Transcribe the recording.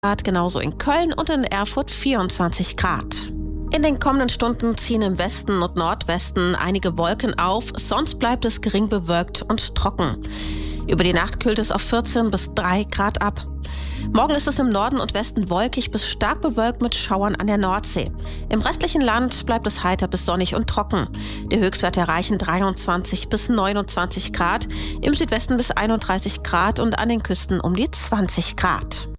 Grad, genauso in Köln und in Erfurt 24 Grad. In den kommenden Stunden ziehen im Westen und Nordwesten einige Wolken auf, sonst bleibt es gering bewölkt und trocken. Über die Nacht kühlt es auf 14 bis 3 Grad ab. Morgen ist es im Norden und Westen wolkig bis stark bewölkt mit Schauern an der Nordsee. Im restlichen Land bleibt es heiter bis sonnig und trocken. Die Höchstwerte erreichen 23 bis 29 Grad, im Südwesten bis 31 Grad und an den Küsten um die 20 Grad.